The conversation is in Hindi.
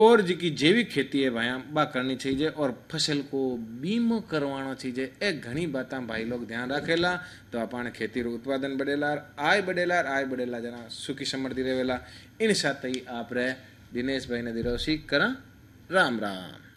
और जी की जैविक खेती है भाई बा करनी चाहिए और फसल को बीमो करवाना चाहिए। एक घनी बात भाई लोग ध्यान रखेला तो अपन खेती रो उत्पादन बढ़ेला, आय बढ़ेला जना सुखी समृद्धि रहेला। इन साथ ही आप दिनेश भाई ने दिरोसी करा। राम राम।